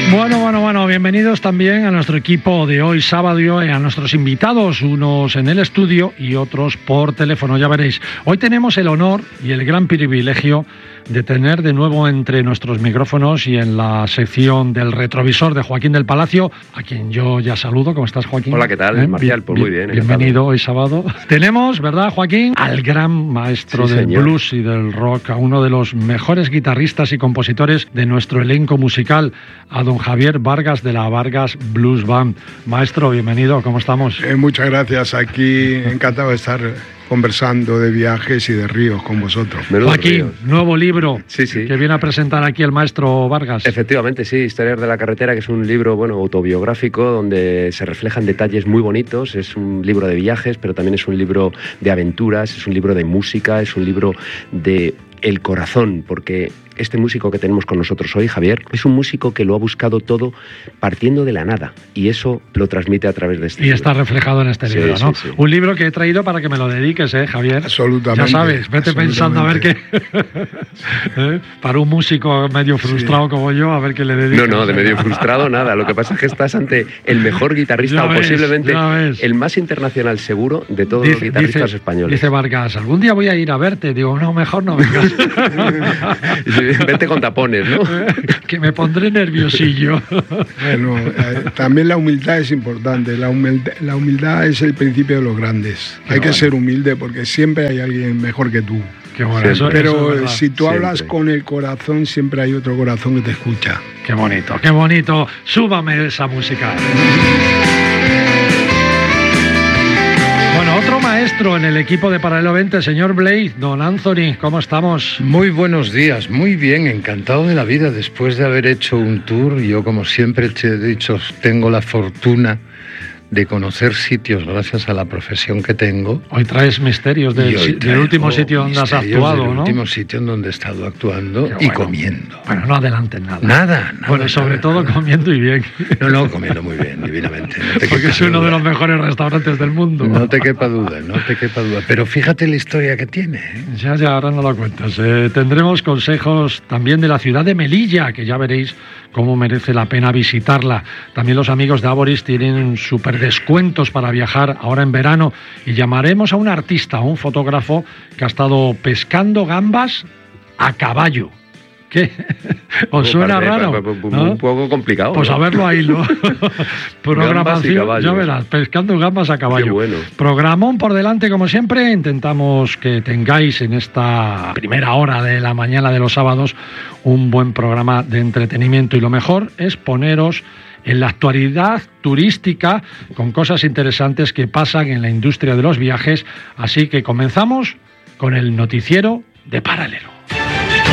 Bueno, bienvenidos también a nuestro equipo de hoy sábado y a nuestros invitados, unos en el estudio y otros por teléfono, ya veréis. Hoy tenemos el honor y el gran privilegio de tener de nuevo entre nuestros micrófonos y en la sección del retrovisor de Joaquín del Palacio, a quien yo ya saludo. ¿Cómo estás, Joaquín? Hola, ¿qué tal, Marcial? Pues muy bien. Bienvenido hoy sábado. Tenemos, ¿verdad, Joaquín? Al gran maestro del blues y del rock, a uno de los mejores guitarristas y compositores de nuestro elenco musical, a don Javier Vargas de la Vargas Blues Band. Maestro, bienvenido, ¿cómo estamos? Muchas gracias, aquí encantado de estar conversando de viajes y de ríos con vosotros. Joaquín, nuevo libro que viene a presentar aquí el maestro Vargas. Efectivamente, sí, Historias de la Carretera, que es un libro autobiográfico donde se reflejan detalles muy bonitos. Es un libro de viajes, pero también es un libro de aventuras, es un libro de música, es un libro de el corazón, porque este músico que tenemos con nosotros hoy, Javier, es un músico que lo ha buscado todo partiendo de la nada, y eso lo transmite a través de este libro. Y está reflejado en este libro, ¿no? Sí. Un libro que he traído para que me lo dediques, Javier. Absolutamente. Ya sabes, vete pensando a ver qué... Para un músico medio frustrado como yo, a ver qué le dedicas. No, de medio frustrado nada. Lo que pasa es que estás ante el mejor guitarrista, o posiblemente el más internacional seguro de todos los guitarristas españoles. Dice Vargas, algún día voy a ir a verte. Digo, no, mejor no vengas. Vete con tapones, ¿no? Que me pondré nerviosillo. Bueno, también la humildad es importante. La humildad es el principio de los grandes. Hay que ser humilde porque siempre hay alguien mejor que tú. Qué bueno, pero si tú hablas con el corazón, siempre hay otro corazón que te escucha. Qué bonito, qué bonito. Súbame esa música. Otro maestro en el equipo de Paralelo 20, señor Blade, don Anthony, ¿cómo estamos? Muy buenos días, muy bien, encantado de la vida después de haber hecho un tour. Yo, como siempre te he dicho, tengo la fortuna de conocer sitios gracias a la profesión que tengo. Hoy traes misterios del último sitio donde has actuado, ¿no? El último sitio en donde he estado actuando y comiendo. Bueno, no adelanten nada. Nada. Bueno, sobre todo comiendo y bien. No, comiendo muy bien, divinamente. Porque es uno de los mejores restaurantes del mundo. No te quepa duda. Pero fíjate la historia que tiene. Ya, ahora no lo cuentas. Tendremos consejos también de la ciudad de Melilla, que ya veréis cómo merece la pena visitarla. También los amigos de Aboris tienen súper descuentos para viajar ahora en verano, y llamaremos a un artista, a un fotógrafo que ha estado pescando gambas a caballo. ¿Qué? ¿Os suena raro? Un poco complicado. Pues a verlo ahí, ¿no? Programación, ya verás, pescando gambas a caballo. Qué bueno. Programón por delante, como siempre. Intentamos que tengáis en esta primera hora de la mañana de los sábados un buen programa de entretenimiento, y lo mejor es poneros en la actualidad turística con cosas interesantes que pasan en la industria de los viajes. Así que comenzamos con el noticiero de Paralelo.